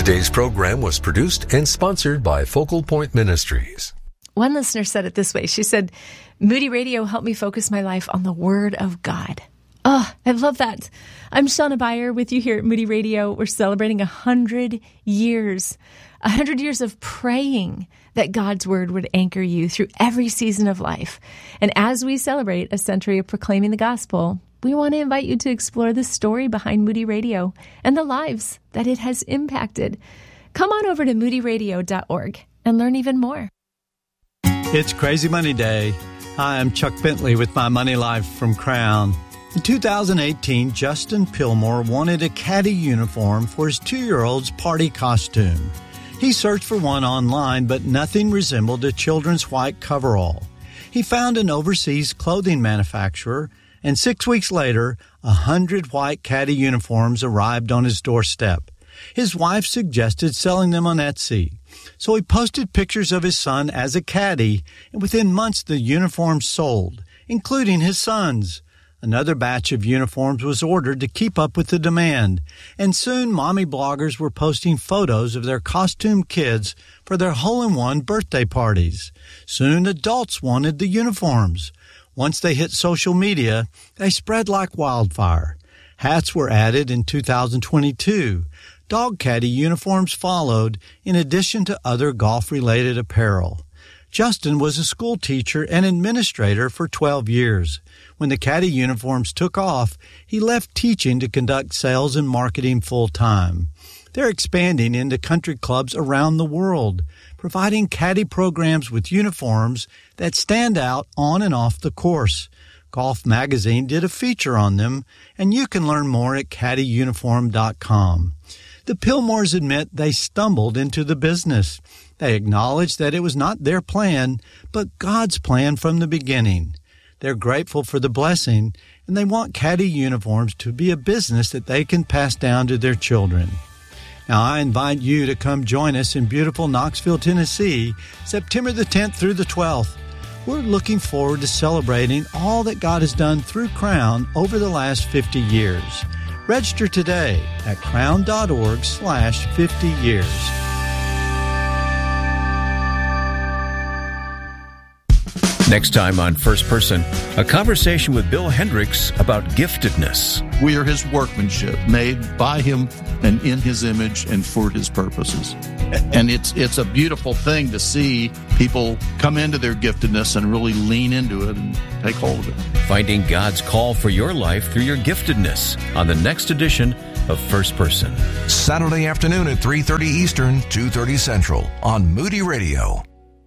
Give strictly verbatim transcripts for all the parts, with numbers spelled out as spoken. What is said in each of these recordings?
Today's program was produced and sponsored by Focal Point Ministries. One listener said it this way. She said, Moody Radio helped me focus my life on the Word of God. Oh, I love that. I'm Shauna Beyer with you here at Moody Radio. We're celebrating one hundred years, one hundred years of praying that God's Word would anchor you through every season of life. And as we celebrate a century of proclaiming the gospel, we want to invite you to explore the story behind Moody Radio and the lives that it has impacted. Come on over to moody radio dot org and learn even more. It's Crazy Money Day. Hi, I'm Chuck Bentley with my Money Life from Crown. In two thousand eighteen, Justin Pillmore wanted a caddy uniform for his two-year-old's party costume. He searched for one online, but nothing resembled a children's white coverall. He found an overseas clothing manufacturer, and six weeks later, a hundred white caddy uniforms arrived on his doorstep. His wife suggested selling them on Etsy. So he posted pictures of his son as a caddy, and within months the uniforms sold, including his son's. Another batch of uniforms was ordered to keep up with the demand, and soon mommy bloggers were posting photos of their costume kids for their hole-in-one birthday parties. Soon adults wanted the uniforms. Once they hit social media, they spread like wildfire. Hats were added in two thousand twenty-two. Dog caddy uniforms followed, in addition to other golf-related apparel. Justin was a school teacher and administrator for twelve years. When the caddy uniforms took off, he left teaching to conduct sales and marketing full-time. They're expanding into country clubs around the world, providing caddy programs with uniforms that stand out on and off the course. Golf Magazine did a feature on them, and you can learn more at caddy uniform dot com. The Pillmores admit they stumbled into the business. They acknowledge that it was not their plan, but God's plan from the beginning. They're grateful for the blessing, and they want caddy uniforms to be a business that they can pass down to their children. Now, I invite you to come join us in beautiful Knoxville, Tennessee, September the tenth through the twelfth. We're looking forward to celebrating all that God has done through Crown over the last fifty years. Register today at crown dot org slash fifty years. Next time on First Person, a conversation with Bill Hendricks about giftedness. We are his workmanship, made by him and in his image and for his purposes. And it's it's a beautiful thing to see people come into their giftedness and really lean into it and take hold of it. Finding God's call for your life through your giftedness on the next edition of First Person. Saturday afternoon at three thirty Eastern, two thirty Central on Moody Radio.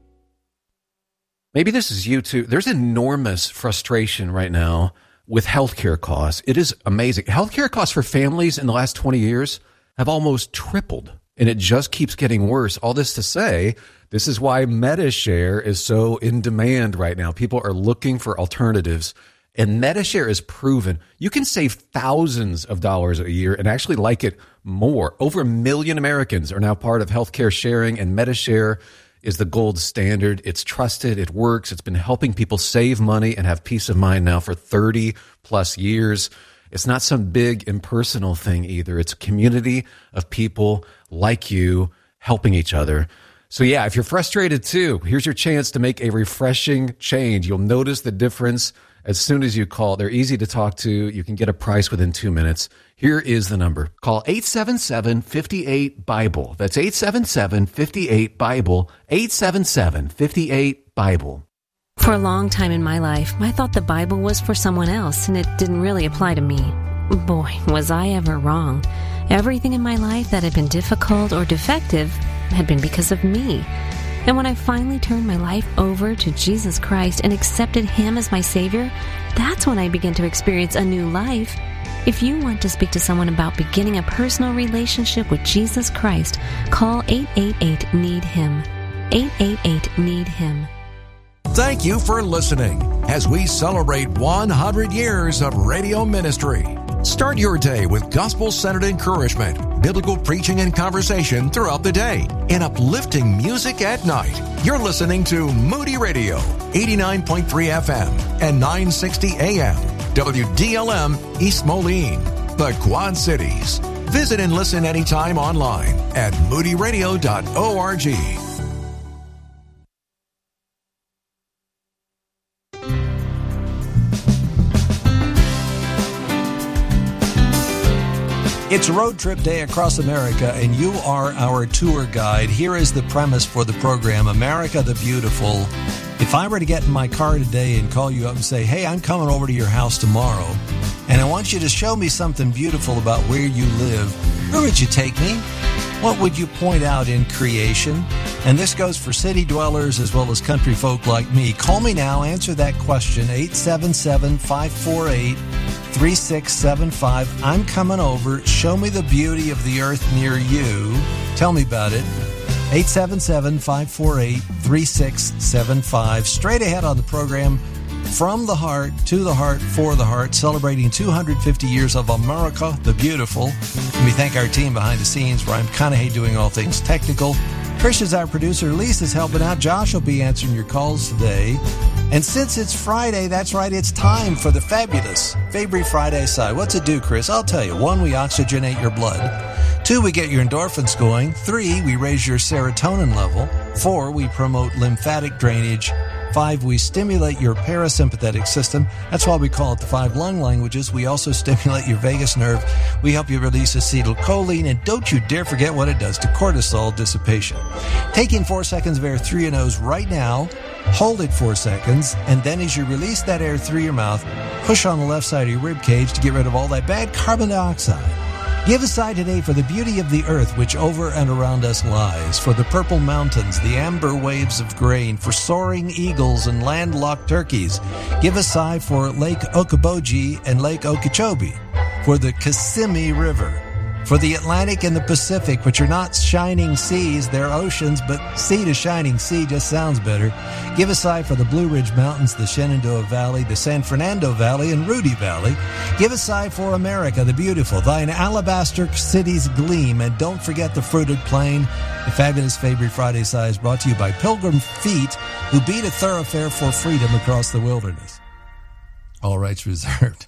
Maybe this is you too. There's enormous frustration right now with healthcare costs. It is amazing. Healthcare costs for families in the last twenty years have almost tripled, and it just keeps getting worse. All this to say, this is why MediShare is so in demand right now. People are looking for alternatives, and MediShare is proven. You can save thousands of dollars a year and actually like it more. Over a million Americans are now part of healthcare sharing, and MediShare is the gold standard. It's trusted. It works. It's been helping people save money and have peace of mind now for thirty plus years. It's not some big impersonal thing either. It's a community of people like you helping each other. So yeah, if you're frustrated too, here's your chance to make a refreshing change. You'll notice the difference as soon as you call. They're easy to talk to. You can get a price within two minutes. Here is the number. Call eight seven seven, five eight, BIBLE. That's eight seven seven, five eight, BIBLE. eight seven seven, five eight, BIBLE. For a long time in my life, I thought the Bible was for someone else, and it didn't really apply to me. Boy, was I ever wrong. Everything in my life that had been difficult or defective had been because of me. And when I finally turned my life over to Jesus Christ and accepted Him as my Savior, that's when I began to experience a new life. If you want to speak to someone about beginning a personal relationship with Jesus Christ, call eight eight eight, need him. eight eight eight, need him. Thank you for listening as we celebrate one hundred years of radio ministry. Start your day with gospel-centered encouragement, biblical preaching and conversation throughout the day, and uplifting music at night. You're listening to Moody Radio, eighty-nine point three F M and nine sixty A M, W D L M, East Moline, the Quad Cities. Visit and listen anytime online at moody radio dot org. It's road trip day across America, and you are our tour guide. Here is the premise for the program, America the Beautiful. If I were to get in my car today and call you up and say, hey, I'm coming over to your house tomorrow, and I want you to show me something beautiful about where you live, where would you take me? What would you point out in creation? And this goes for city dwellers as well as country folk like me. Call me now, answer that question, eight seven seven, five four eight, three six seven five. I'm coming over. Show me the beauty of the earth near you. Tell me about it. eight seven seven, five four eight, three six seven five. Straight ahead on the program, From the Heart, to the Heart, for the Heart, celebrating two hundred fifty years of America the Beautiful. And we thank our team behind the scenes, Ryan Conahay doing all things technical. Trish is our producer. Lisa's helping out. Josh will be answering your calls today. And since it's Friday, that's right, it's time for the fabulous Fabry Friday side. What's it do, Chris? I'll tell you. One, we oxygenate your blood. Two, we get your endorphins going. Three, we raise your serotonin level. Four, we promote lymphatic drainage. Five, we stimulate your parasympathetic system. That's why we call it the five lung languages. We also stimulate your vagus nerve. We help you release acetylcholine. And don't you dare forget what it does to cortisol dissipation. Taking four seconds of air through your nose right now. Hold it four seconds. And then as you release that air through your mouth, push on the left side of your rib cage to get rid of all that bad carbon dioxide. Give aside today for the beauty of the earth which over and around us lies, for the purple mountains, the amber waves of grain, for soaring eagles and landlocked turkeys. Give a sigh for Lake Okoboji and Lake Okeechobee, for the Kissimmee River, for the Atlantic and the Pacific, which are not shining seas, they're oceans, but sea to shining sea just sounds better. Give a sigh for the Blue Ridge Mountains, the Shenandoah Valley, the San Fernando Valley, and Rudy Valley. Give a sigh for America the Beautiful, thine alabaster cities gleam, and don't forget the fruited plain. The fabulous Fabry Friday sigh is brought to you by Pilgrim Feet, who beat a thoroughfare for freedom across the wilderness. All rights reserved.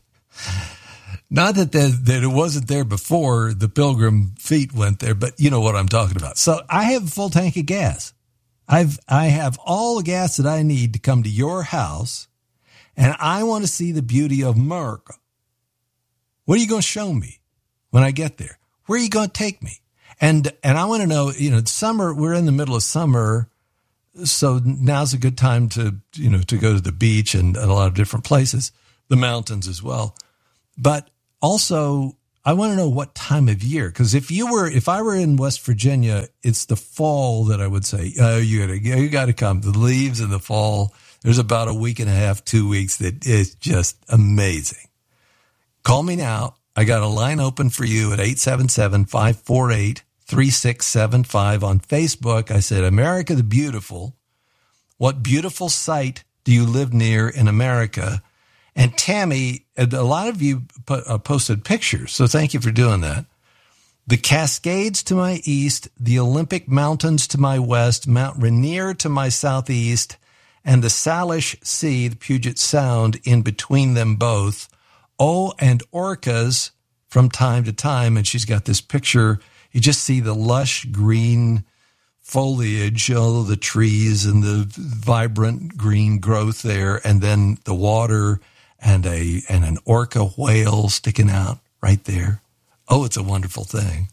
Not that, the, that it wasn't there before the Pilgrim Feet went there, but you know what I'm talking about. So I have a full tank of gas. I've, I have all the gas that I need to come to your house, and I want to see the beauty of America. What are you going to show me when I get there? Where are you going to take me? And, and I want to know, you know, summer, we're in the middle of summer, so now's a good time to, you know, to go to the beach and, and a lot of different places, the mountains as well. But also, I want to know what time of year, because if you were, if I were in West Virginia, it's the fall that I would say, oh, you gotta, you gotta come. The leaves in the fall, there's about a week and a half, two weeks that is just amazing. Call me now. I got a line open for you at eight seven seven, five four eight, three six seven five. On Facebook, I said, America the Beautiful. What beautiful site do you live near in America? And Tammy, a lot of you posted pictures, so thank you for doing that. The Cascades to my east, the Olympic Mountains to my west, Mount Rainier to my southeast, and the Salish Sea, the Puget Sound, in between them both. Oh, and orcas from time to time, and she's got this picture. You just see the lush green foliage, all of the trees and the vibrant green growth there, and then the water and a and an orca whale sticking out right there. Oh, it's a wonderful thing.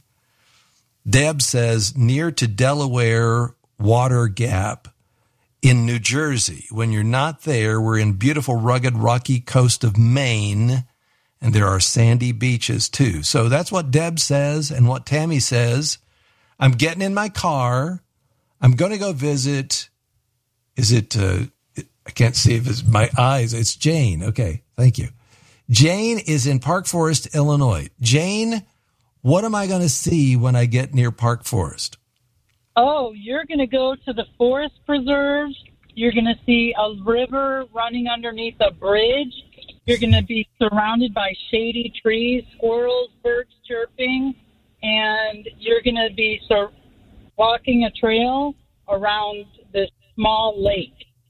Deb says, near to Delaware Water Gap in New Jersey. When you're not there, we're in beautiful, rugged, rocky coast of Maine, and there are sandy beaches too. So that's what Deb says and what Tammy says. I'm getting in my car. I'm going to go visit. Is it... Uh, I can't see if it's my eyes. It's Jane. Okay, thank you. Jane is in Park Forest, Illinois. Jane, what am I going to see when I get near Park Forest? Oh, you're going to go to the forest preserves. You're going to see a river running underneath a bridge. You're going to be surrounded by shady trees, squirrels, birds chirping, and you're going to be sur- walking a trail around this small lake.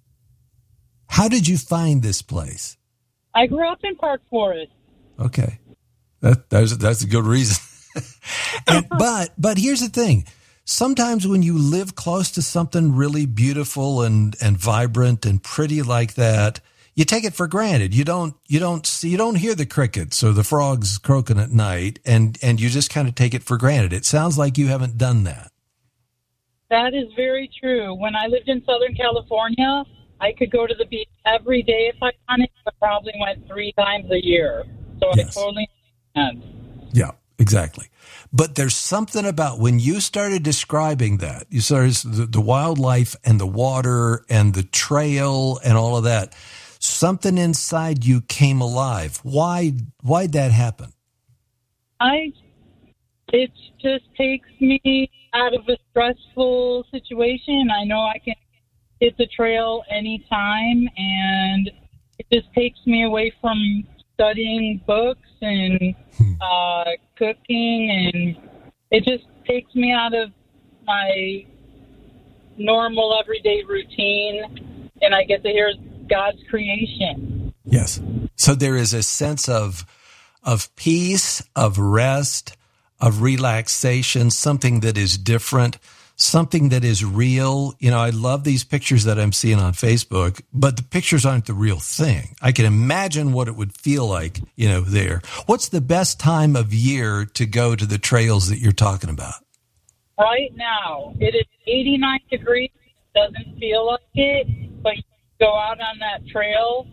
How did you find this place? I grew up in Park Forest. Okay. That, that's, that's a good reason. and, but but here's the thing. Sometimes when you live close to something really beautiful and, and vibrant and pretty like that, you take it for granted. You don't you don't see, you don't hear the crickets or the frogs croaking at night, and, and you just kind of take it for granted. It sounds like you haven't done that. That is very true. When I lived in Southern California, I could go to the beach every day if I wanted, but probably went three times a year. So yes. I totally understand. Yeah, exactly. But there's something about when you started describing that, you started the, the wildlife and the water and the trail and all of that, something inside you came alive. Why, why'd that happen? I, it just takes me out of a stressful situation. I know I can hit the trail anytime, and it just takes me away from studying books and uh, cooking, and it just takes me out of my normal everyday routine, and I get to hear God's creation. Yes. So there is a sense of of peace, of rest, of relaxation, something that is different, something that is real. You know, I love these pictures that I'm seeing on Facebook, but the pictures aren't the real thing. I can imagine what it would feel like, you know, there. What's the best time of year to go to the trails that you're talking about? Right now, it is eighty-nine degrees. It doesn't feel like it, but you go out on that trail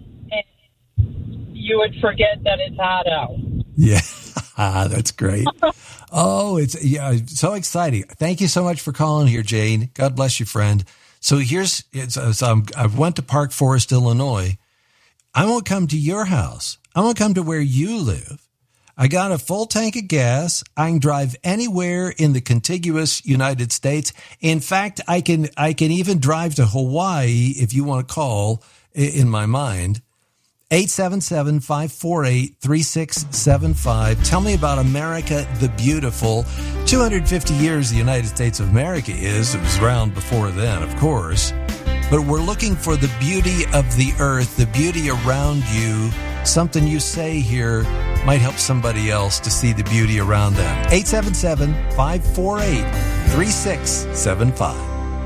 and you would forget that it's hot out. Yeah, that's great. Oh, it's yeah, so exciting. Thank you so much for calling here, Jane. God bless you, friend. So here's, it's, so I'm, I went to Park Forest, Illinois. I won't come to your house. I won't come to where you live. I got a full tank of gas. I can drive anywhere in the contiguous United States. In fact, I can, I can even drive to Hawaii if you want to call in my mind. eight seven seven, five four eight, three six seven five. Tell me about America the Beautiful. two hundred fifty years the United States of America is. It was around before then, of course. But we're looking for the beauty of the earth, the beauty around you. Something you say here might help somebody else to see the beauty around them. eight seven seven, five four eight, three six seven five.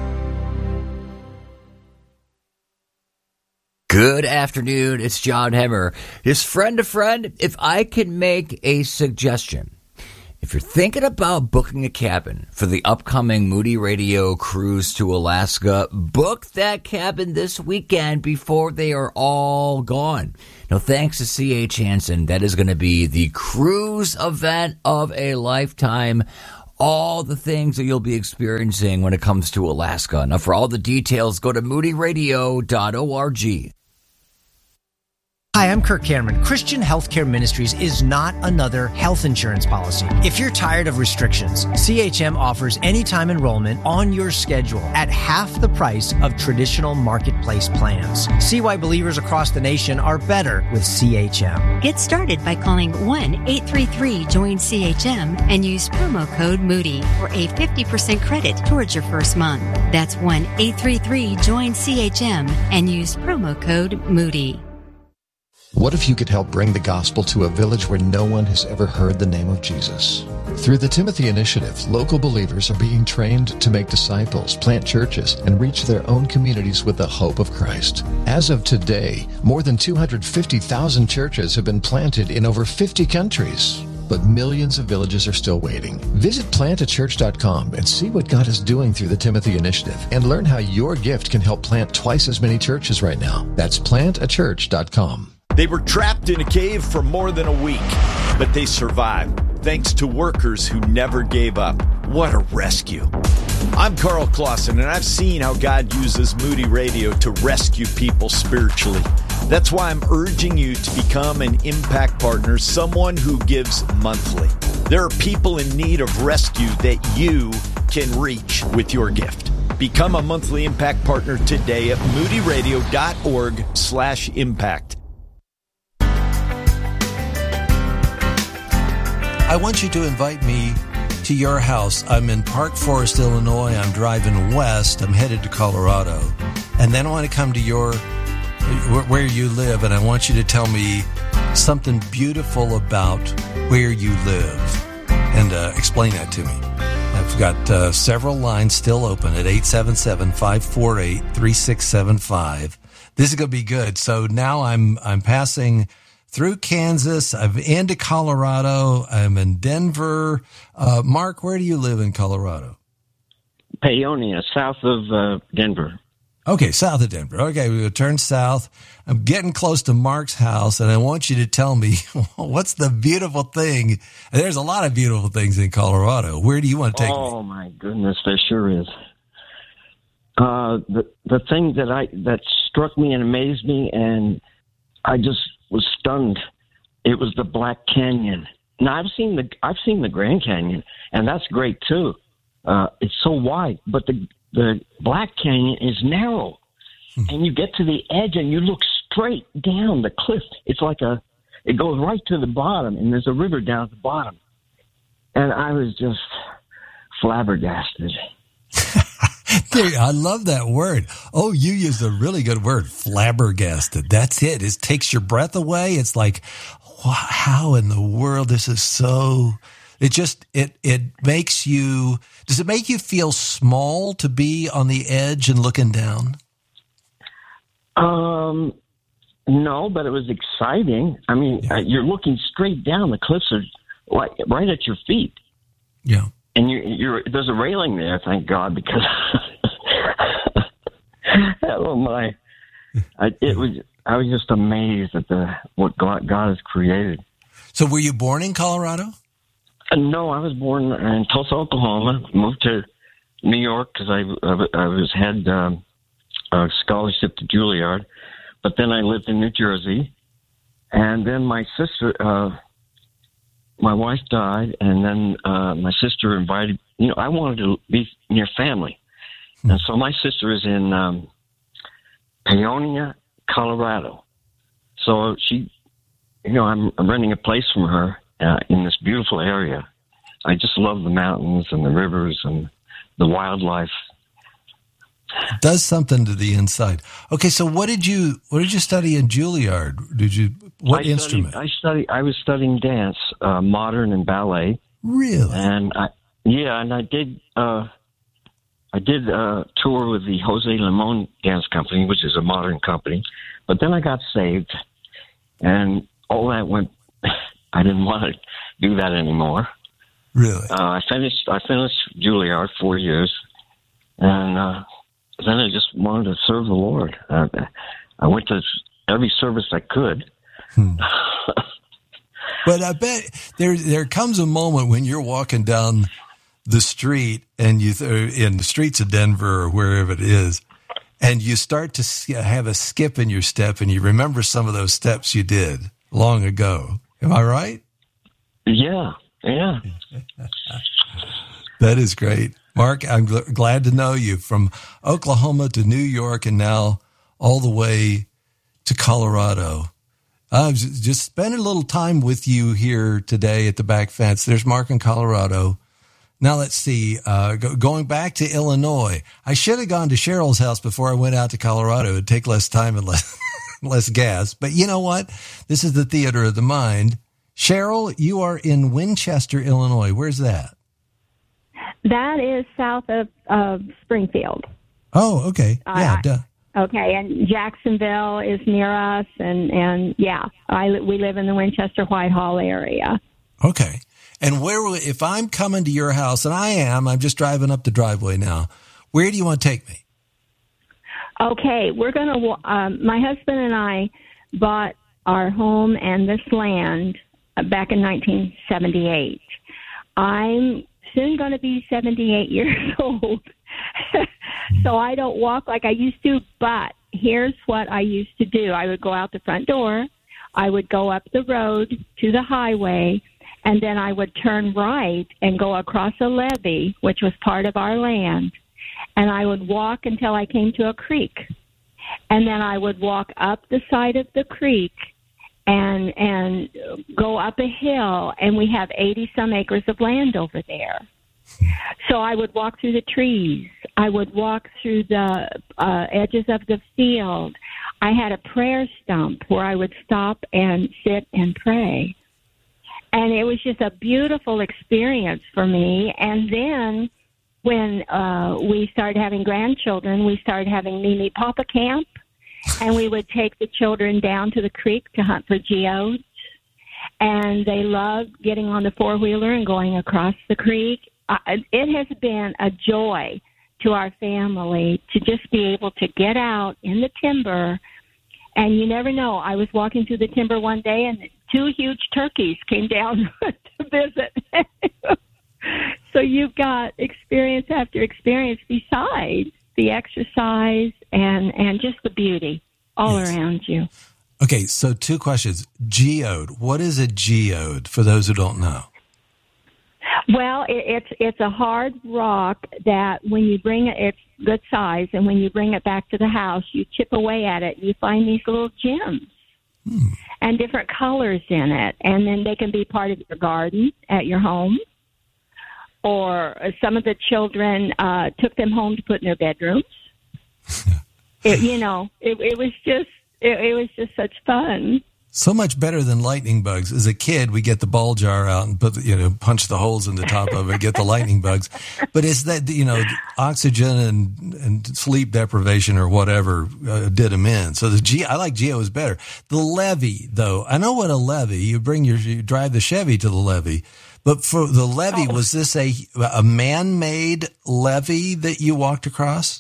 Good afternoon, it's John Hemmer. His friend to friend, if I can make a suggestion. If you're thinking about booking a cabin for the upcoming Moody Radio cruise to Alaska, book that cabin this weekend before they are all gone. Now, thanks to C H Hansen, that is going to be the cruise event of a lifetime. All the things that you'll be experiencing when it comes to Alaska. Now, for all the details, go to moody radio dot org. Hi, I'm Kirk Cameron. Christian Healthcare Ministries is not another health insurance policy. If you're tired of restrictions, C H M offers anytime enrollment on your schedule at half the price of traditional marketplace plans. See why believers across the nation are better with C H M. Get started by calling one eight three three join C H M and use promo code Moody for a fifty percent credit towards your first month. That's one eight three three join C H M and use promo code Moody. What if you could help bring the gospel to a village where no one has ever heard the name of Jesus? Through the Timothy Initiative, local believers are being trained to make disciples, plant churches, and reach their own communities with the hope of Christ. As of today, more than two hundred fifty thousand churches have been planted in over fifty countries. But millions of villages are still waiting. Visit plant a church dot com and see what God is doing through the Timothy Initiative and learn how your gift can help plant twice as many churches right now. That's plant a church dot com. They were trapped in a cave for more than a week, but they survived thanks to workers who never gave up. What a rescue. I'm Carl Clausen, and I've seen how God uses Moody Radio to rescue people spiritually. That's why I'm urging you to become an impact partner, someone who gives monthly. There are people in need of rescue that you can reach with your gift. Become a monthly impact partner today at moody radio dot org slash impact. I want you to invite me to your house. I'm in Park Forest, Illinois. I'm driving west. I'm headed to Colorado. And then I want to come to your, where you live, and I want you to tell me something beautiful about where you live. and uh, explain that to me. I've got uh, several lines still open at eight seven seven, five four eight, three six seven five. This is going to be good. So now I'm I'm passing through Kansas. I'm into Colorado. I'm in Denver. Uh, Mark, where do you live in Colorado? Paonia, south of uh, Denver. Okay, south of Denver. Okay, we will turn south. I'm getting close to Mark's house, and I want you to tell me what's the beautiful thing. And there's a lot of beautiful things in Colorado. Where do you want to take oh, me? Oh my goodness, there sure is. Uh, the the thing that I that struck me and amazed me, and I just was stunned. It was the Black Canyon. Now I've seen the I've seen the Grand Canyon, and that's great too. Uh, it's so wide, but the the Black Canyon is narrow, hmm. and you get to the edge and you look straight down the cliff. It's like a it goes right to the bottom, and there's a river down at the bottom. And I was just flabbergasted. I love that word. Oh, you used a really good word, flabbergasted. That's it. It takes your breath away. It's like, wow, how in the world this is so... It just, it, it makes you... Does it make you feel small to be on the edge and looking down? Um, no, but it was exciting. I mean, yeah. uh, you're looking straight down. The cliffs are like right at your feet. Yeah. And you, you're, there's a railing there, thank God, because oh my, I, it was. I was just amazed at the what God, God has created. So, were you born in Colorado? Uh, no, I was born in Tulsa, Oklahoma. Moved to New York because I, I, I was had um, a scholarship to Juilliard, but then I lived in New Jersey, and then my sister. Uh, My wife died, and then uh, my sister invited, you know, I wanted to be near family. Hmm. And so my sister is in um, Paonia, Colorado. So she, you know, I'm, I'm renting a place from her uh, in this beautiful area. I just love the mountains and the rivers and the wildlife. It does something to the inside. Okay, so what did you what did you study in Juilliard? Did you what I instrument? Studied, I studied. I was studying dance, uh, modern and ballet. Really? And I, yeah, and I did. Uh, I did a tour with the Jose Limon Dance Company, which is a modern company. But then I got saved, and all that went. I didn't want to do that anymore. Really? Uh, I finished. I finished Juilliard four years, and. Uh, Then I just wanted to serve the Lord. Uh, I went to every service I could. Hmm. But I bet there there comes a moment when you're walking down the street and you th- in the streets of Denver or wherever it is, and you start to have a skip in your step, and you remember some of those steps you did long ago. Am I right? Yeah, yeah. That is great. Mark, I'm gl- glad to know you from Oklahoma to New York and now all the way to Colorado. I was just spending a little time with you here today at the back fence. There's Mark in Colorado. Now let's see, uh, go, going back to Illinois. I should have gone to Cheryl's house before I went out to Colorado. It'd take less time and less, less gas. But you know what? This is the theater of the mind. Cheryl, you are in Winchester, Illinois. Where's that? That is south of, of Springfield. Oh, okay. Yeah, uh, duh. Okay, and Jacksonville is near us, and, and yeah, I, we live in the Winchester Whitehall area. Okay. And where, will, if I'm coming to your house, and I am, I'm just driving up the driveway now, where do you want to take me? Okay, we're going to, um, my husband and I bought our home and this land back in nineteen seventy-eight. I'm soon going to be seventy-eight years old, so I don't walk like I used to, but here's what I used to do. I would go out the front door, I would go up the road to the highway, and then I would turn right and go across a levee, which was part of our land, and I would walk until I came to a creek, and then I would walk up the side of the creek and and go up a hill, and we have eighty-some acres of land over there. So I would walk through the trees. I would walk through the uh, edges of the field. I had a prayer stump where I would stop and sit and pray. and it was just a beautiful experience for me. And then when uh, we started having grandchildren, we started having Mimi Papa Camp, and we would take the children down to the creek to hunt for geodes. And they loved getting on the four-wheeler and going across the creek. Uh, it has been a joy to our family to just be able to get out in the timber. And you never know. I was walking through the timber one day, and two huge turkeys came down to visit. So you've got experience after experience besides the exercise and, and just the beauty all yes. around you. Okay, so two questions. Geode. What is a geode for those who don't know? Well, it, it's it's a hard rock that when you bring it, it's good size, and when you bring it back to the house, you chip away at it, you find these little gems hmm. and different colors in it, and then they can be part of your garden at your home, or some of the children uh, took them home to put in their bedrooms. it, you know, it, it was just it, it was just such fun. So much better than lightning bugs. As a kid, we get the ball jar out and put, you know, punch the holes in the top of it, get the lightning bugs. But it's that, you know, oxygen and, and sleep deprivation or whatever uh, did them in. So the G, I like geos better. The levee, though, I know what a levee. You bring your, you drive the Chevy to the levee. But for the levee, oh. was this a a man-made levee that you walked across?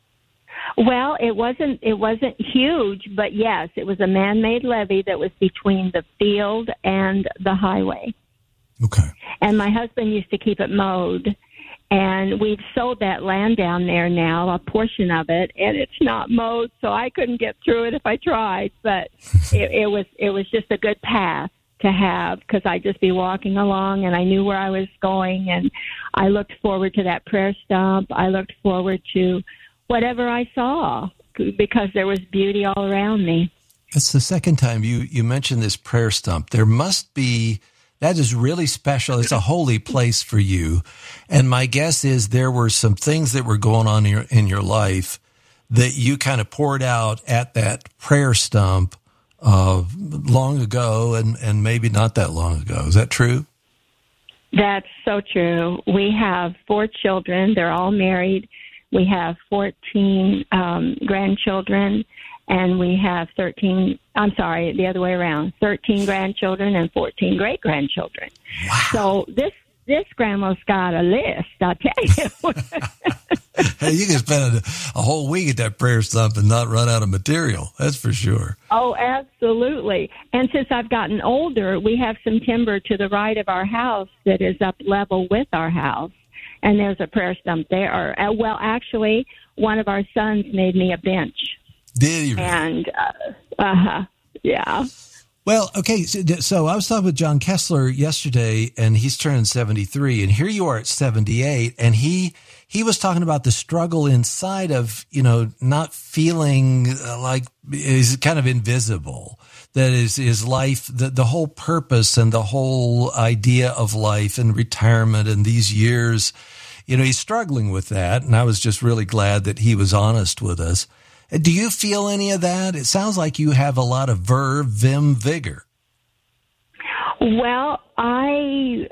Well, it wasn't it wasn't huge, but yes, it was a man-made levee that was between the field and the highway. Okay. And my husband used to keep it mowed, and we've sold that land down there now, a portion of it, and it's not mowed, so I couldn't get through it if I tried. But it, it was it was just a good path to have, because I'd just be walking along, and I knew where I was going, and I looked forward to that prayer stump. I looked forward to whatever I saw, because there was beauty all around me. That's the second time you, you mentioned this prayer stump. There must be, that is really special. It's a holy place for you. And my guess is there were some things that were going on in your, in your life that you kind of poured out at that prayer stump uh, long ago and, and maybe not that long ago. Is that true? That's so true. We have four children. They're all married. We have fourteen um, grandchildren, and we have thirteen, I'm sorry, the other way around, thirteen grandchildren and fourteen great-grandchildren. Wow. So this this grandma's got a list, I'll tell you. Hey, you can spend a, a whole week at that prayer stump and not run out of material. That's for sure. Oh, absolutely. And since I've gotten older, we have some timber to the right of our house that is up level with our house. And there's a prayer stump there. Uh, well, actually, one of our sons made me a bench. Did you? And, uh, uh-huh, yeah. Well, okay, so, so I was talking with John Kessler yesterday, and he's turning seventy-three, and here you are at seventy-eight, and he he was talking about the struggle inside of, you know, not feeling like is kind of invisible. That is his life, the, the whole purpose and the whole idea of life and retirement and these years, you know, he's struggling with that. And I was just really glad that he was honest with us. Do you feel any of that? It sounds like you have a lot of verve, vim, vigor. Well, I,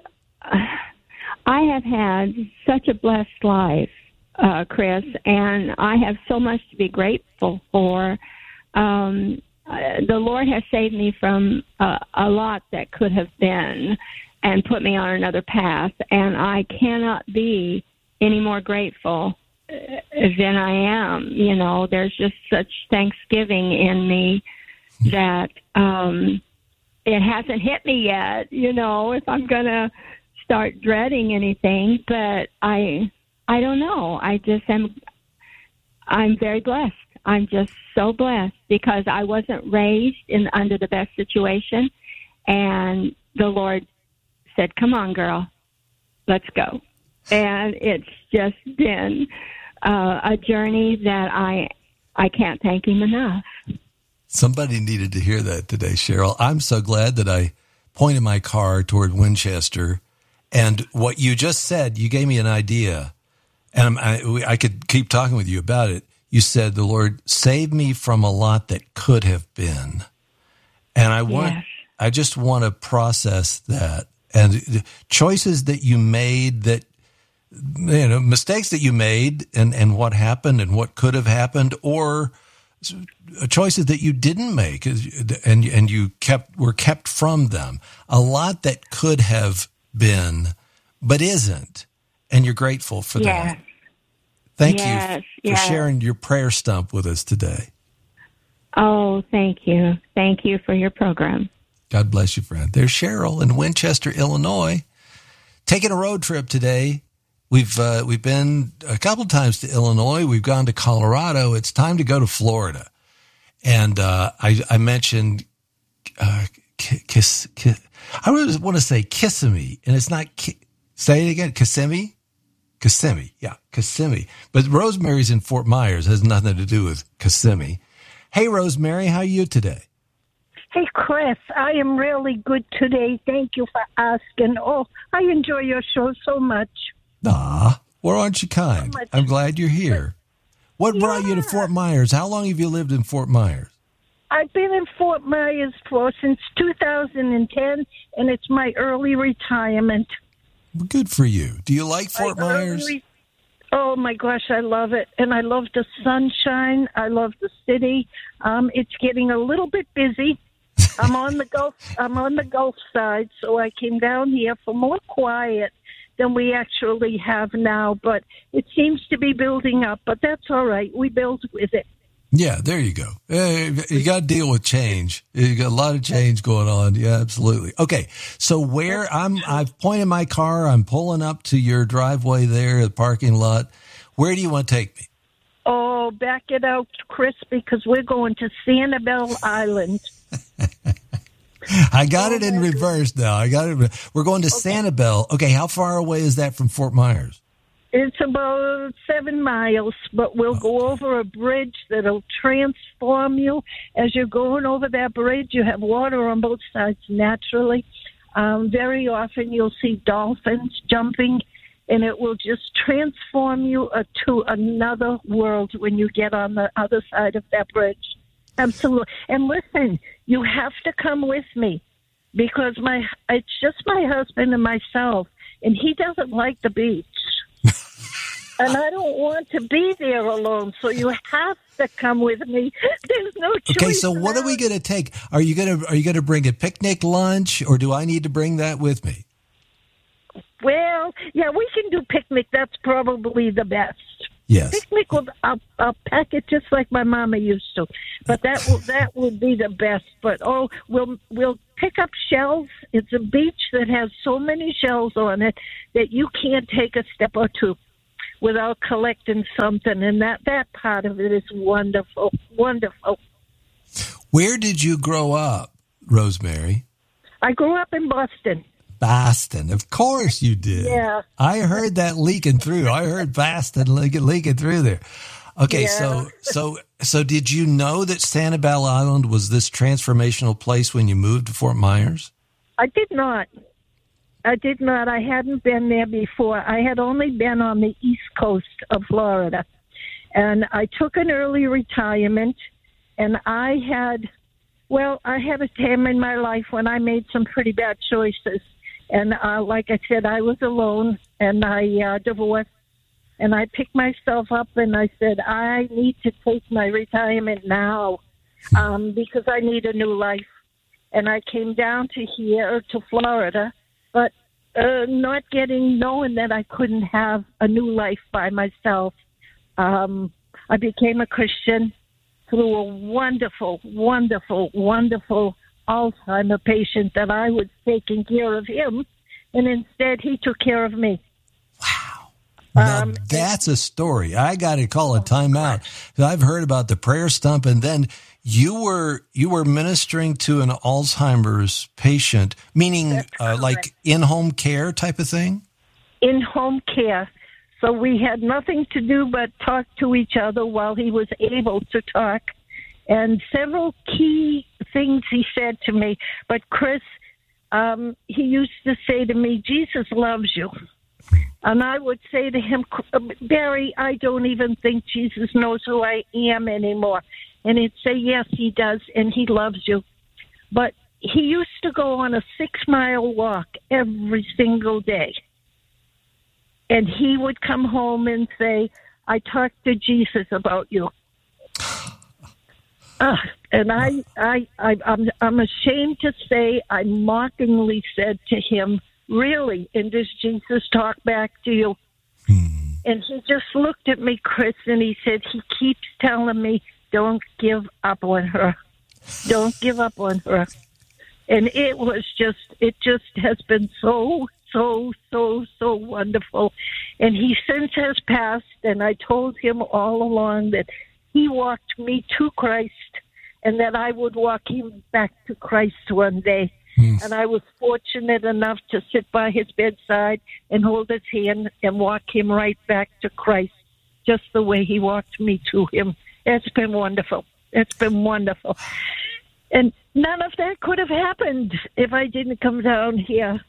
I have had such a blessed life, uh, Chris, and I have so much to be grateful for. Um, Uh, the Lord has saved me from uh, a lot that could have been and put me on another path, and I cannot be any more grateful uh, than I am. You know, there's just such thanksgiving in me that um, it hasn't hit me yet, you know, if I'm going to start dreading anything, but I, I don't know. I just am, I'm very blessed. I'm just so blessed because I wasn't raised in under the best situation, and the Lord said, "Come on, girl, let's go." And it's just been uh, a journey that I I can't thank Him enough. Somebody needed to hear that today, Cheryl. I'm so glad that I pointed my car toward Winchester, and what you just said, you gave me an idea, and I, I could keep talking with you about it. You said, the Lord saved me from a lot that could have been. And I want, yes. I just want to process that. And choices that you made that, you know, mistakes that you made and, and what happened and what could have happened, or choices that you didn't make and, and you kept, were kept from them. A lot that could have been, but isn't. And you're grateful for yes. that. Thank yes. you for yes. sharing your prayer stump with us today. Oh, thank you. Thank you for your program. God bless you, friend. There's Cheryl in Winchester, Illinois, taking a road trip today. We've uh, we've been a couple times to Illinois. We've gone to Colorado. It's time to go to Florida. And uh, I, I mentioned uh, kiss, kiss. I really want to say Kissimmee, and it's not. Ki- say it again, Kissimmee. Kissimmee, yeah, Kissimmee. But Rosemary's in Fort Myers. It has nothing to do with Kissimmee. Hey, Rosemary, how are you today? Hey, Chris, I am really good today. Thank you for asking. Oh, I enjoy your show so much. Ah, well, aren't you kind? So I'm glad you're here. What yeah. brought you to Fort Myers? How long have you lived in Fort Myers? I've been in Fort Myers for since two thousand ten, and it's my early retirement. Well, good for you. Do you like Fort I Myers? Early, oh, my gosh, I love it. And I love the sunshine. I love the city. Um, it's getting a little bit busy. I'm on the Gulf. I'm on the Gulf side, so I came down here for more quiet than we actually have now. But it seems to be building up. But that's all right. We build with it. Yeah, there you go. You got to deal with change. You got a lot of change going on. Yeah, absolutely. Okay, so where I'm, I've pointed my car. I'm pulling up to your driveway there, the parking lot. Where do you want to take me? Oh, back it out, Chris, because we're going to Sanibel Island. I got it in reverse now. I got it. We're going to okay. Sanibel. Okay, how far away is that from Fort Myers? It's about seven miles, but we'll oh. go over a bridge that'll transform you. As you're going over that bridge, you have water on both sides naturally. Um, very often you'll see dolphins jumping, and it will just transform you uh, to another world when you get on the other side of that bridge. Absolutely. And listen, you have to come with me because my it's just my husband and myself, and he doesn't like the beach. And I don't want to be there alone, so you have to come with me. There's no choice. Okay, so what are we going to take? Are you going to are you going to bring a picnic lunch, or do I need to bring that with me? Well, yeah, we can do picnic. That's probably the best. Yes. Picnic, will, I'll, I'll pack it just like my mama used to. But that will, that would be the best. But, oh, we'll we'll pick up shells. It's a beach that has so many shells on it that you can't take a step or two without collecting something. And that, that part of it is wonderful, wonderful. Where did you grow up, Rosemary? I grew up in Boston. Boston, of course you did. Yeah. I heard that leaking through. I heard Boston leaking, leaking through there. Okay, yeah. so so so did you know that Sanibel Island was this transformational place when you moved to Fort Myers? I did not. I did not. I hadn't been there before. I had only been on the East Coast of Florida. And I took an early retirement, and I had, well, I had a time in my life when I made some pretty bad choices. And uh, like I said, I was alone, and I uh, divorced, and I picked myself up, and I said, I need to take my retirement now um, because I need a new life. And I came down to here, to Florida, but uh, not getting, knowing that I couldn't have a new life by myself. Um, I became a Christian through a wonderful, wonderful, wonderful Alzheimer patient that I was taking care of him, and instead he took care of me. Wow. Now um, that's a story. I got to call a timeout. I've heard about the prayer stump, and then you were you were ministering to an Alzheimer's patient, meaning uh, like in-home care type of thing? In-home care. So we had nothing to do but talk to each other while he was able to talk. And several key things he said to me. But Chris, um, he used to say to me, Jesus loves you. And I would say to him, Barry, I don't even think Jesus knows who I am anymore. And he'd say, yes, he does, and he loves you. But he used to go on a six-mile walk every single day. And he would come home and say, I talked to Jesus about you. Uh, and I, I, I, I'm, I'm ashamed to say I mockingly said to him, really, and does Jesus talk back to you? Hmm. And he just looked at me, Chris, and he said, he keeps telling me, don't give up on her. Don't give up on her. And it was just, it just has been so, so, so, so wonderful. And he since has passed, and I told him all along that he walked me to Christ and that I would walk him back to Christ one day. Mm. And I was fortunate enough to sit by his bedside and hold his hand and walk him right back to Christ, just the way he walked me to him. It's been wonderful. It's been wonderful. And none of that could have happened if I didn't come down here.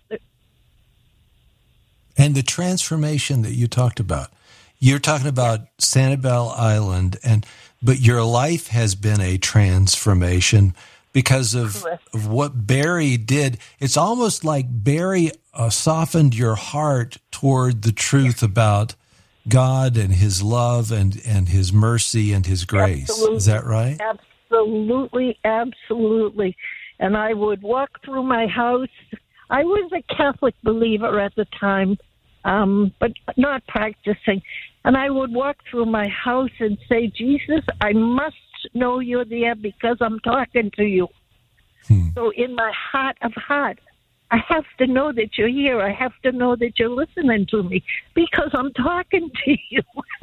And the transformation that you talked about, you're talking about Sanibel Island, and but your life has been a transformation because of, of what Barry did. It's almost like Barry uh, softened your heart toward the truth about God and his love and, and his mercy and his grace. Absolutely. Is that right? Absolutely, absolutely. And I would walk through my house. I was a Catholic believer at the time, um, but not practicing. And I would walk through my house and say, Jesus, I must know you're there because I'm talking to you. Hmm. So in my heart of heart, I have to know that you're here. I have to know that you're listening to me because I'm talking to you.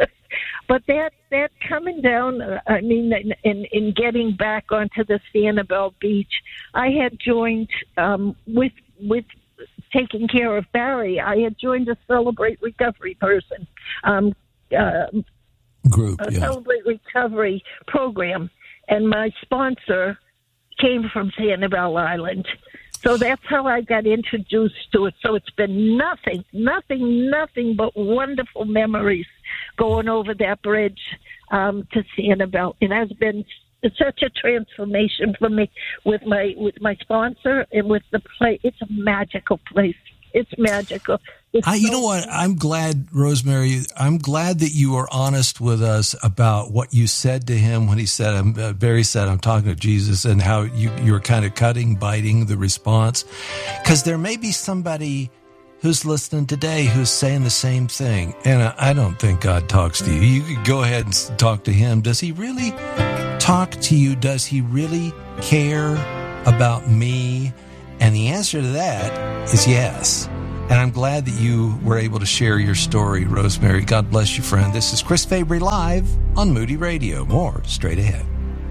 But that that coming down, uh, I mean, in, in getting back onto the Sanibel Beach, I had joined um, with with taking care of Barry. I had joined a Celebrate Recovery person um, uh, group, a yeah. Celebrate Recovery program, and my sponsor came from Sanibel Island. So that's how I got introduced to it. So it's been nothing, nothing, nothing but wonderful memories going over that bridge um, to Sanibel. It has been such a transformation for me with my with my sponsor and with the place. It's a magical place. It's magical. It's I, you so know what? I'm glad, Rosemary, I'm glad that you are honest with us about what you said to him when he said, um, uh, Barry said, I'm talking to Jesus, and how you, you were kind of cutting, biting the response. Because there may be somebody who's listening today who's saying the same thing. And I, I don't think God talks to you. You could go ahead and talk to him. Does he really talk to you? Does he really care about me? And the answer to that is yes. And I'm glad that you were able to share your story, Rosemary. God bless you, friend. This is Chris Fabry live on Moody Radio. More straight ahead.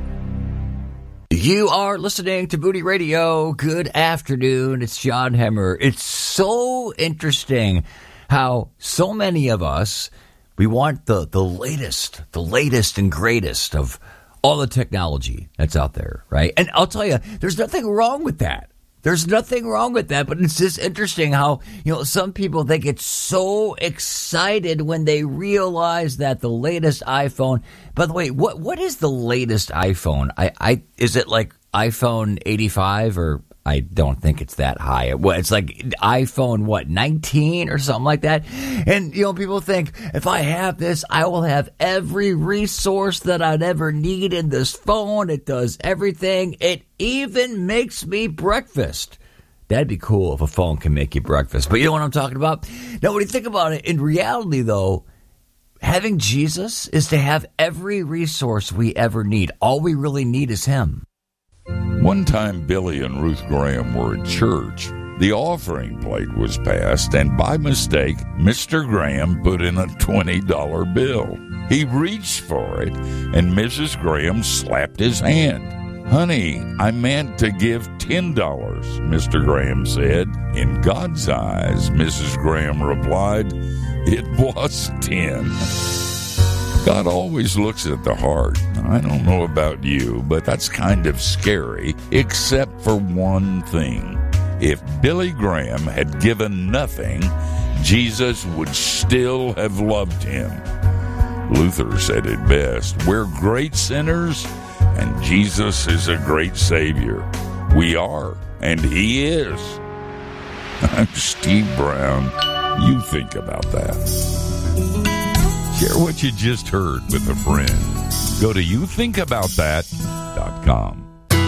You are listening to Moody Radio. Good afternoon. It's John Hemmer. It's so interesting how so many of us, we want the, the latest, the latest and greatest of all the technology that's out there, right? And I'll tell you, there's nothing wrong with that. There's nothing wrong with that, but it's just interesting how, you know, some people, they get so excited when they realize that the latest iPhone, by the way, what what is the latest iPhone? I, I is it like iPhone eighty-five, or I don't think it's that high. Well, it's like iPhone, what, nineteen or something like that? And, you know, people think, if I have this, I will have every resource that I'd ever need in this phone. It does everything. It even makes me breakfast. That'd be cool if a phone can make you breakfast. But you know what I'm talking about? Now, when you think about it, in reality, though, having Jesus is to have every resource we ever need. All we really need is him. One time, Billy and Ruth Graham were at church. The offering plate was passed, and by mistake, Mister Graham put in a twenty dollar bill. He reached for it, and Missus Graham slapped his hand. Honey, I meant to give ten dollars, Mister Graham said. In God's eyes, Missus Graham replied, it was ten. God always looks at the heart. I don't know about you, but that's kind of scary, except for one thing. If Billy Graham had given nothing, Jesus would still have loved him. Luther said it best, we're great sinners, and Jesus is a great Savior. We are, and he is. I'm Steve Brown. You think about that. Share what you just heard with a friend. Go to you think about that dot com.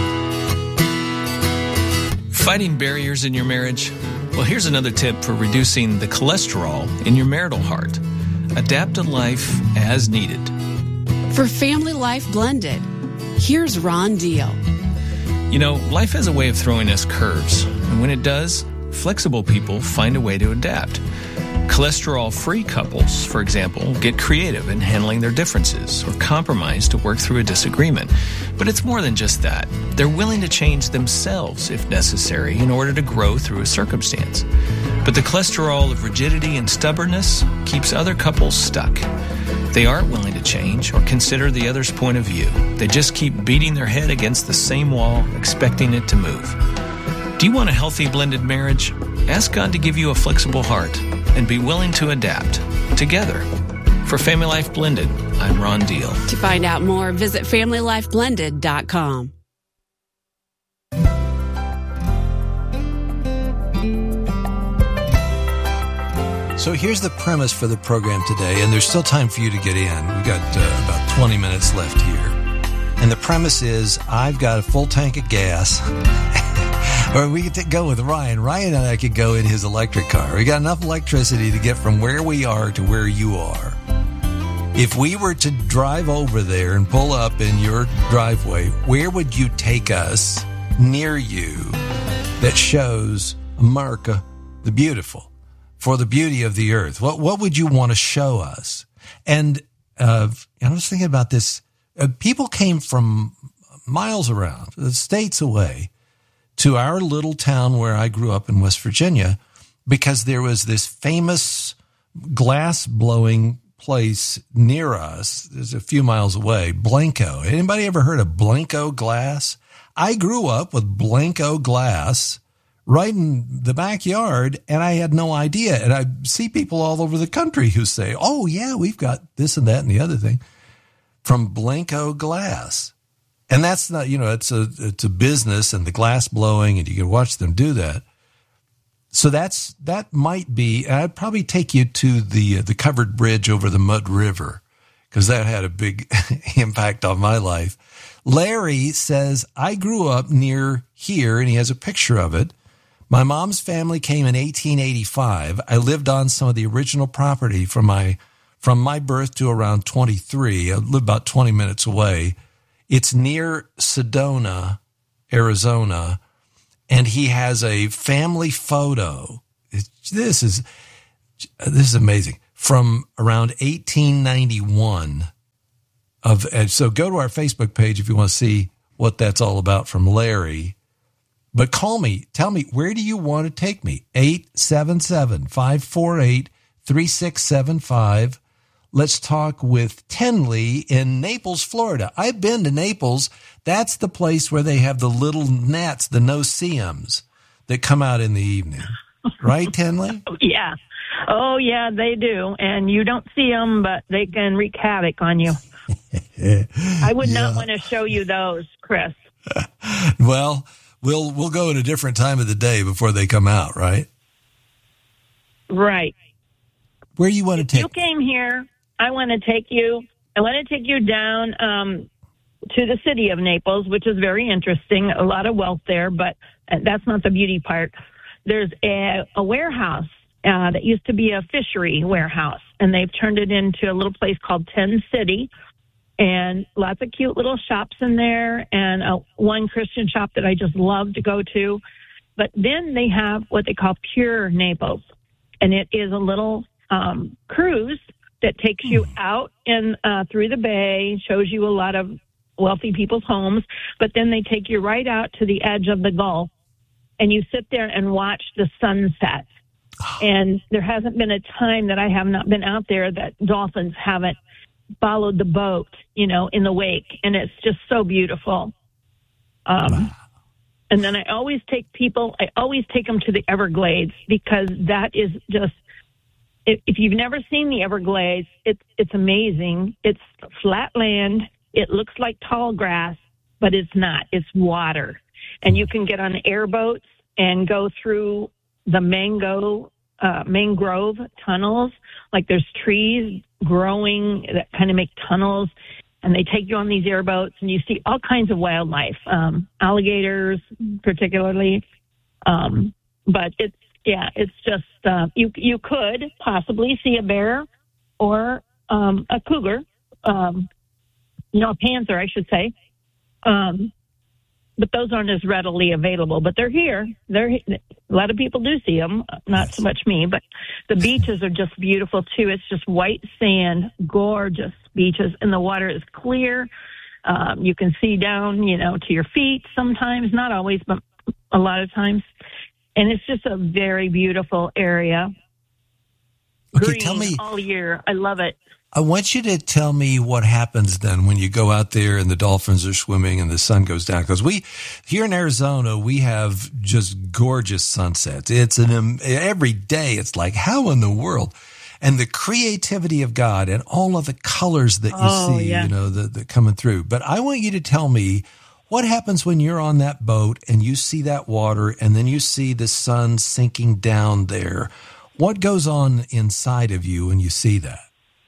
Fighting barriers in your marriage? Well, here's another tip for reducing the cholesterol in your marital heart. Adapt to life as needed. For Family Life Blended, here's Ron Deal. You know, life has a way of throwing us curves, and when it does, flexible people find a way to adapt. Cholesterol-free couples, for example, get creative in handling their differences or compromise to work through a disagreement. But it's more than just that. They're willing to change themselves if necessary in order to grow through a circumstance. But the cholesterol of rigidity and stubbornness keeps other couples stuck. They aren't willing to change or consider the other's point of view. They just keep beating their head against the same wall, expecting it to move. Do you want a healthy blended marriage? Ask God to give you a flexible heart and be willing to adapt together. For Family Life Blended, I'm Ron Deal. To find out more, visit family life blended dot com. So here's the premise for the program today, and there's still time for you to get in. We've got uh, about twenty minutes left here. And the premise is I've got a full tank of gas. Or we could t- go with Ryan. Ryan and I could go in his electric car. We got enough electricity to get from where we are to where you are. If we were to drive over there and pull up in your driveway, where would you take us near you that shows America the beautiful, for the beauty of the earth? What what would you want to show us? And uh, I was thinking about this. Uh, people came from miles around, states away, to our little town where I grew up in West Virginia, because there was this famous glass blowing place near us. There's a few miles away, Blanco. Anybody ever heard of Blanco glass? I grew up with Blanco glass right in the backyard, and I had no idea. And I see people all over the country who say, oh, yeah, we've got this and that and the other thing from Blanco glass. And that's not, you know, it's a it's a business, and the glass blowing, and you can watch them do that. So that's that might be. I'd probably take you to the the covered bridge over the Mud River, because that had a big impact on my life. Larry says, I grew up near here, and he has a picture of it. My mom's family came in eighteen eighty-five. I lived on some of the original property from my from my birth to around twenty-three. I lived about twenty minutes away. It's near Sedona, Arizona, and he has a family photo. It's, this is this is amazing, from around eighteen ninety-one. Of so go to our Facebook page if you want to see what that's all about from Larry. But call me, tell me, where do you want to take me? eight seven seven, five four eight, three six seven five. Let's talk with Tenley in Naples, Florida. I've been to Naples. That's the place where they have the little gnats, the no-see-ums, that come out in the evening. Right, Tenley? Yeah. Oh, yeah, they do. And you don't see them, but they can wreak havoc on you. I would yeah. not want to show you those, Chris. Well, we'll we'll go at a different time of the day before they come out, right? Right. Where you want to take? You came here. I want to take you. I want to take you down um, to the city of Naples, which is very interesting. A lot of wealth there, but that's not the beauty part. There's a, a warehouse uh, that used to be a fishery warehouse, and they've turned it into a little place called Ten City, and lots of cute little shops in there, and uh, one Christian shop that I just love to go to. But then they have what they call Pure Naples, and it is a little um, cruise that takes you out in uh, through the bay, shows you a lot of wealthy people's homes, but then they take you right out to the edge of the Gulf, and you sit there and watch the sunset. And there hasn't been a time that I have not been out there that dolphins haven't followed the boat, you know, in the wake, and it's just so beautiful. Um, and then I always take people, I always take them to the Everglades, because that is just, if you've never seen the Everglades, it's it's amazing. It's flat land. It looks like tall grass, but it's not. It's water. and you can get on airboats and go through the mango uh, mangrove tunnels. Like there's trees growing that kind of make tunnels, and they take you on these airboats, and you see all kinds of wildlife, um, alligators particularly. Um, but it's yeah, it's just uh, you you could possibly see a bear or um, a cougar, um, you know, a panther, I should say. Um, but those aren't as readily available. But they're here. They're a lot of people do see them, not so much me. But the beaches are just beautiful too. It's just white sand, gorgeous beaches, and the water is clear. Um, you can see down, you know, to your feet sometimes, not always, but a lot of times. And it's just a very beautiful area. Okay, Green tell me all year. I love it. I want you to tell me what happens then when you go out there and the dolphins are swimming and the sun goes down. Because we, here in Arizona, we have just gorgeous sunsets. It's an, um, every day it's like, how in the world? And the creativity of God and all of the colors that you Oh, see, yeah. you know, that, that coming through. But I want you to tell me what happens when you're on that boat and you see that water and then you see the sun sinking down there. What goes on inside of you when you see that?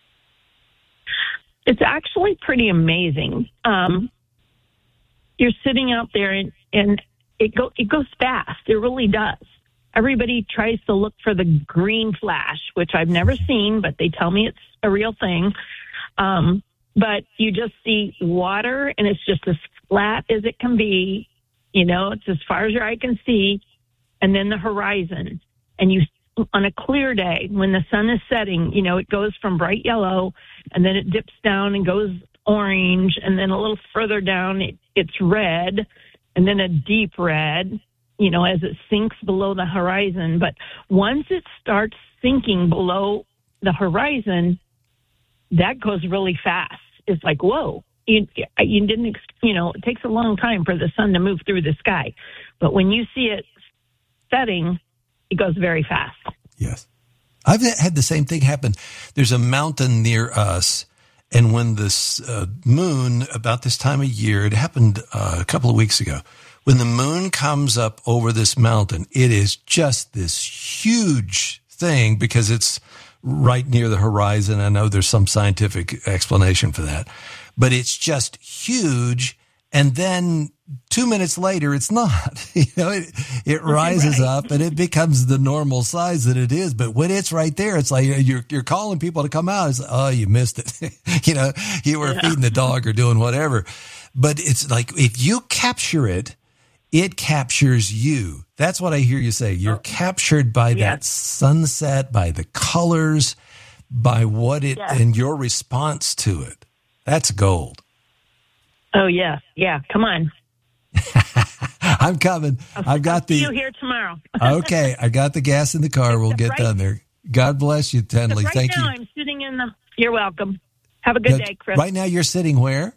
It's actually pretty amazing. Um, you're sitting out there, and, and it go it goes fast. It really does. Everybody tries to look for the green flash, which I've never seen, but they tell me it's a real thing. Um, but you just see water, and it's just as flat as it can be. You know, it's as far as your eye can see, and then the horizon. And you, on a clear day, when the sun is setting, you know, it goes from bright yellow, and then it dips down and goes orange, and then a little further down, it, it's red, and then a deep red, you know, as it sinks below the horizon. But once it starts sinking below the horizon, that goes really fast. It's like, whoa, you, you didn't, ex- you know, it takes a long time for the sun to move through the sky. But when you see it setting, it goes very fast. Yes. I've had the same thing happen. There's a mountain near us, and when this uh, moon, about this time of year, it happened uh, a couple of weeks ago, when the moon comes up over this mountain, it is just this huge thing because it's right near the horizon. I know there's some scientific explanation for that, but it's just huge. And then two minutes later, it's not. You know, it, it rises Right. up and it becomes the normal size that it is. But when it's right there, it's like you're you're calling people to come out. It's like, oh, you missed it. You know, you were Yeah. feeding the dog or doing whatever. But it's like if you capture it, it captures you. That's what I hear you say. You're captured by Yeah. that sunset, by the colors, by what it Yeah. and your response to it. That's gold. Oh, yeah. Yeah. Come on. I'm coming. I've got See the you here tomorrow. okay. I got the gas in the car. We'll get right- done there. God bless you, Tenley. right Thank now, you. I'm sitting in the. You're welcome. Have a good Now, day, Chris. Right now, you're sitting where?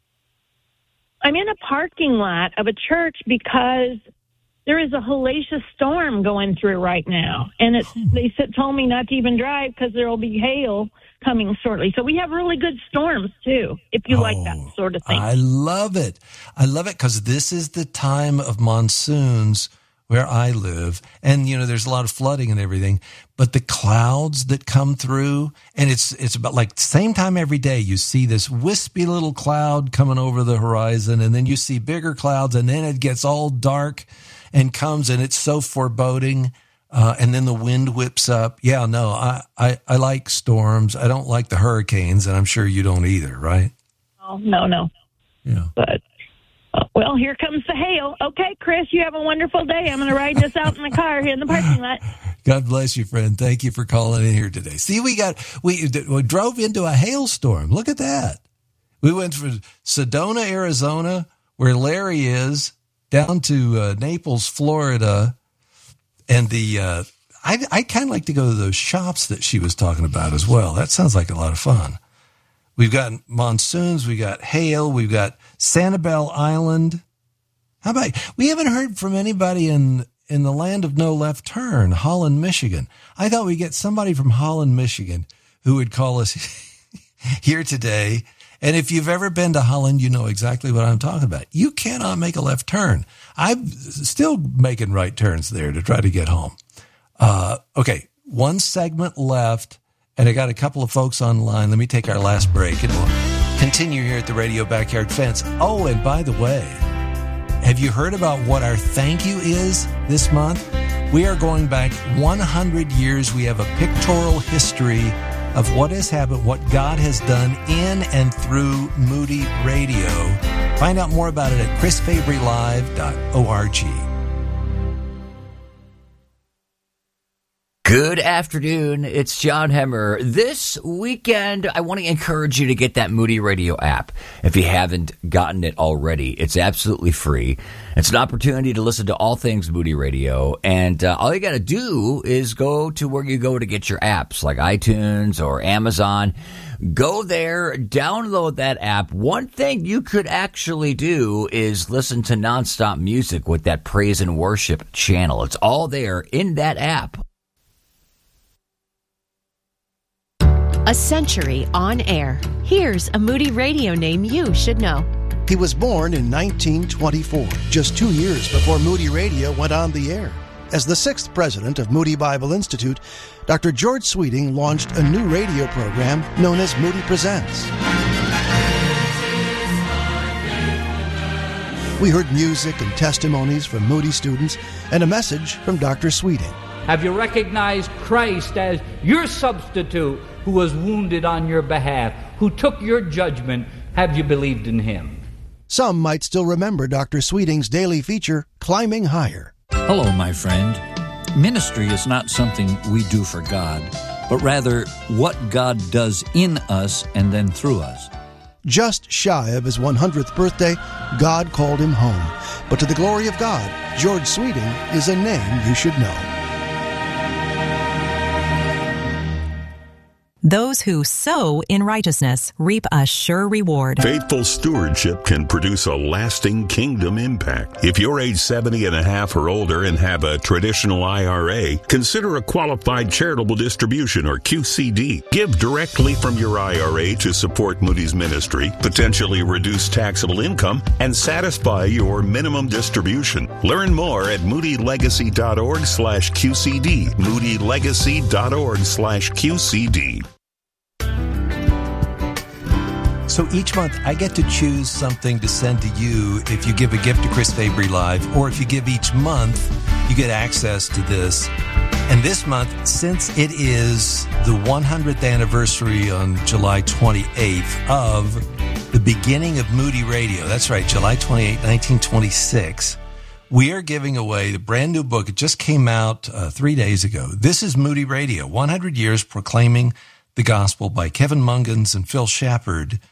I'm in a parking lot of a church because there is a hellacious storm going through right now, and it's they said, told me not to even drive because there will be hail coming shortly. So we have really good storms too, if you like that sort of thing. I love it. I love it because this is the time of monsoons where I live. And, you know, there's a lot of flooding and everything, but the clouds that come through, and it's, it's about like same time every day, you see this wispy little cloud coming over the horizon, and then you see bigger clouds, and then it gets all dark and comes, and it's so foreboding. Uh, and then the wind whips up. Yeah, no, I, I, I like storms. I don't like the hurricanes, and I'm sure you don't either, right? Oh, no, no. Yeah. But, uh, well, here comes the hail. Okay, Chris, you have a wonderful day. I'm going to ride this out in the car here in the parking lot. God bless you, friend. Thank you for calling in here today. See, we got we, we drove into a hailstorm. Look at that. We went from Sedona, Arizona, where Larry is, down to uh, Naples, Florida, and the uh, I I kind of like to go to those shops that she was talking about as well. That sounds like a lot of fun. We've got monsoons, we got hail, we've got Sanibel Island. How about we haven't heard from anybody in in the land of no left turn, Holland, Michigan. I thought we'd get somebody from Holland, Michigan, who would call us here today And if you've ever been to Holland, you know exactly what I'm talking about. You cannot make a left turn. I'm still making right turns there to try to get home. Uh, okay, one segment left, and I got a couple of folks online. Let me take our last break, and we'll continue here at the Radio Backyard Fence. Oh, and by the way, have you heard about what our thank you is this month? We are going back one hundred years. We have a pictorial history of what has happened, what God has done in and through Moody Radio. Find out more about it at chris fabry live dot org. Good afternoon. It's John Hemmer. This weekend, I want to encourage you to get that Moody Radio app. If you haven't gotten it already, it's absolutely free. It's an opportunity to listen to all things Moody Radio. And uh, all you got to do is go to where you go to get your apps, like iTunes or Amazon. Go there, download that app. One thing you could actually do is listen to nonstop music with that praise and worship channel. It's all there in that app. A century on air. Here's a Moody Radio name you should know. He was born in nineteen twenty-four, just two years before Moody Radio went on the air. As the sixth president of Moody Bible Institute, Doctor George Sweeting launched a new radio program known as Moody Presents. We heard music and testimonies from Moody students and a message from Doctor Sweeting. Have you recognized Christ as your substitute who was wounded on your behalf, who took your judgment? Have you believed in him? Some might still remember Doctor Sweeting's daily feature, Climbing Higher. Hello, my friend. Ministry is not something we do for God, but rather what God does in us and then through us. Just shy of his one hundredth birthday, God called him home. But to the glory of God, George Sweeting is a name you should know. Those who sow in righteousness reap a sure reward. Faithful stewardship can produce a lasting kingdom impact. If you're age seventy and a half or older and have a traditional I R A, consider a qualified charitable distribution or Q C D. Give directly from your I R A to support Moody's ministry, potentially reduce taxable income, and satisfy your minimum distribution. Learn more at moodylegacy.org slash QCD. moodylegacy.org slash QCD. So each month, I get to choose something to send to you if you give a gift to Chris Fabry Live, or if you give each month, you get access to this. And this month, since it is the one hundredth anniversary on July twenty-eighth of the beginning of Moody Radio, that's right, July twenty-eighth, nineteen twenty-six, we are giving away the brand new book. It just came out uh, three days ago. This is Moody Radio, one hundred years Proclaiming the Gospel by Kevin Mungans and Phil Shepard.